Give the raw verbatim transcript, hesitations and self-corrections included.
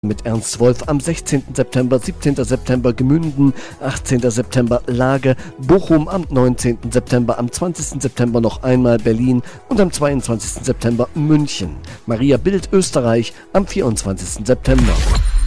mit Ernst Wolf am sechzehnten September, siebzehnten September Gmünden, achtzehnten September Lage, Bochum am neunzehnten September, am zwanzigsten September noch einmal Berlin und am zweiundzwanzigsten September München. Maria Bild Österreich am vierundzwanzigsten September.